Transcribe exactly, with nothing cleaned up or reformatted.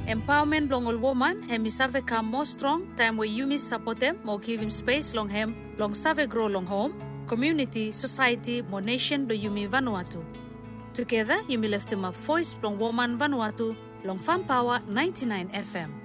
Empowerment long all woman and mi save come more strong time where you miss support them more give him space long him long save grow long home community society more nation do you mi Vanuatu. Together you mi lift him up voice long woman Vanuatu long Farm Power ninety-nine F M.